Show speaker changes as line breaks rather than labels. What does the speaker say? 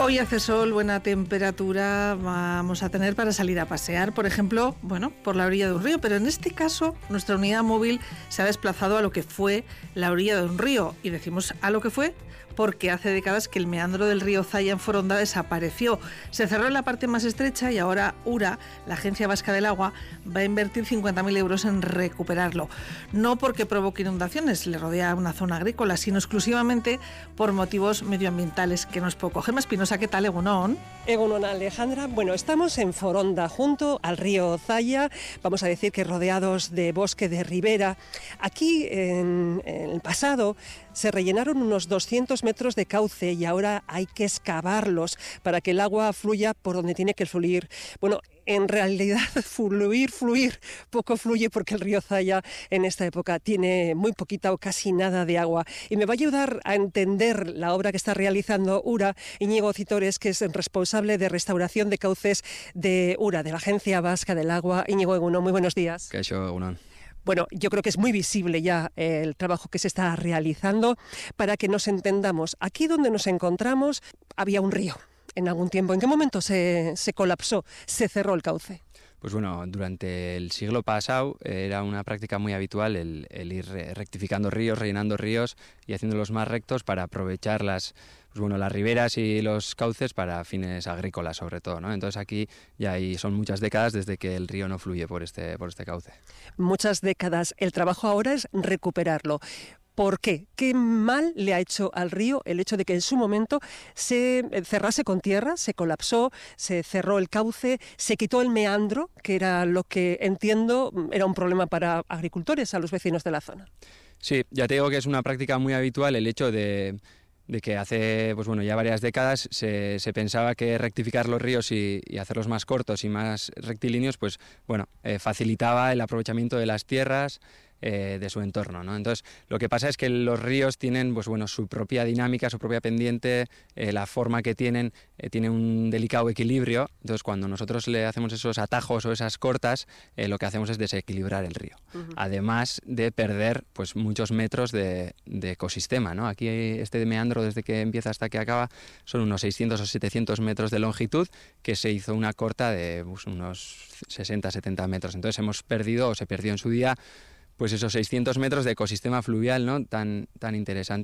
Hoy hace sol, buena temperatura vamos a tener para salir a pasear, por ejemplo, por la orilla de un río, pero en este caso nuestra unidad móvil se ha desplazado a lo que fue la orilla de un río, y decimos a lo que fue porque hace décadas que el meandro del río Zaya en Foronda desapareció. Se cerró en la parte más estrecha y ahora URA, la Agencia Vasca del Agua, va a invertir 50.000 euros en recuperarlo. No porque provoque inundaciones, le rodea una zona agrícola, sino exclusivamente por motivos medioambientales, que no es poco. Gemma Espinosa, ¿qué tal, Egunon?
Egunon, Alejandra. Bueno, estamos en Foronda, junto al río Zaya, vamos a decir que rodeados de bosque de ribera. Aquí, en el pasado, se rellenaron unos 200 metros de cauce y ahora hay que excavarlos para que el agua fluya por donde tiene que fluir. Bueno, en realidad fluir, poco fluye porque el río Zaya en esta época tiene muy poquita o casi nada de agua. Y me va a ayudar a entender la obra que está realizando URA, Íñigo Citores, que es el responsable de restauración de cauces de URA, de la Agencia Vasca del Agua. Íñigo, Egunon, muy buenos días.
Kaixo, Egunon.
Bueno, yo creo que es muy visible ya el trabajo que se está realizando. Para que nos entendamos, aquí donde nos encontramos había un río en algún tiempo. ¿En qué momento se colapsó, se cerró el cauce?
Pues bueno, durante el siglo pasado era una práctica muy habitual el ir rectificando ríos, rellenando ríos y haciéndolos más rectos para aprovechar las riberas y los cauces para fines agrícolas sobre todo, ¿no? Entonces aquí son muchas décadas desde que el río no fluye por este cauce.
Muchas décadas. El trabajo ahora es recuperarlo. ¿Por qué? ¿Qué mal le ha hecho al río el hecho de que en su momento se cerrase con tierra, se colapsó, se cerró el cauce, se quitó el meandro, que era lo que entiendo era un problema para agricultores, a los vecinos de la zona?
Sí, ya te digo que es una práctica muy habitual el hecho de que hace ya varias décadas se pensaba que rectificar los ríos y hacerlos más cortos y más rectilíneos facilitaba el aprovechamiento de las tierras de su entorno, ¿no? Entonces, lo que pasa es que los ríos tienen su propia dinámica, su propia pendiente, la forma que tienen tiene un delicado equilibrio. Entonces, cuando nosotros le hacemos esos atajos o esas cortas, lo que hacemos es desequilibrar el río. Uh-huh. Además de perder muchos metros de ecosistema, ¿no? Aquí este meandro, desde que empieza hasta que acaba, son unos 600 o 700 metros de longitud, que se hizo una corta de unos 60-70 metros. Entonces hemos perdido, o se perdió en su día, pues esos 600 metros de ecosistema fluvial, ¿no? tan interesante